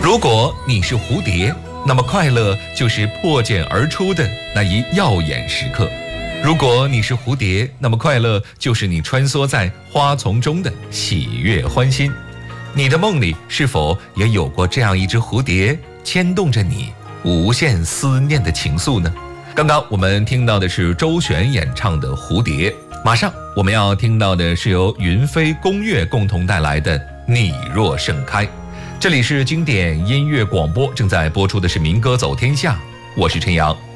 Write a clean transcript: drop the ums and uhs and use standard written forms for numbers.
如果你是蝴蝶，那么快乐就是破茧而出的那一耀眼时刻；如果你是蝴蝶，那么快乐就是你穿梭在花丛中的喜悦欢欣。你的梦里是否也有过这样一只蝴蝶，牵动着你无限思念的情愫呢？刚刚我们听到的是周璇演唱的《蝴蝶》，马上我们要听到的是由云飞、宫乐共同带来的《你若盛开》。这里是经典音乐广播，正在播出的是民歌走天下，我是陈阳。